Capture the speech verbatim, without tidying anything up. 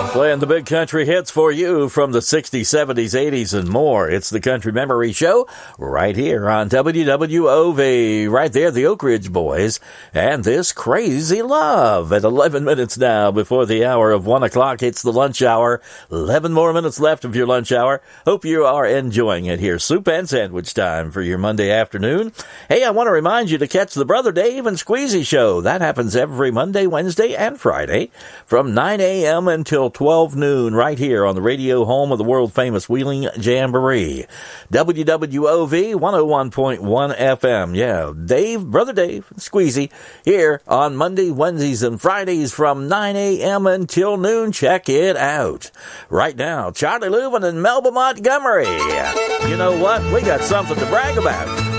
Playing the big country hits for you from the sixties, seventies, eighties, and more. It's the Country Memory Show right here on W W O V. Right there, the Oak Ridge Boys and This Crazy Love at eleven minutes now before the hour of one o'clock. It's the lunch hour. eleven more minutes left of your lunch hour. Hope you are enjoying it here. Soup and sandwich time for your Monday afternoon. Hey, I want to remind you to catch the Brother Dave and Squeezy Show. That happens every Monday, Wednesday, and Friday from nine a.m. until twelve noon right here on the radio home of the world-famous Wheeling Jamboree. W W O V one oh one point one F M. Yeah, Dave, Brother Dave, Squeezy, here on Monday, Wednesdays, and Fridays from nine a.m. until noon. Check it out. Right now, Charlie Leuven and Melba Montgomery. You know what? We got something to brag about.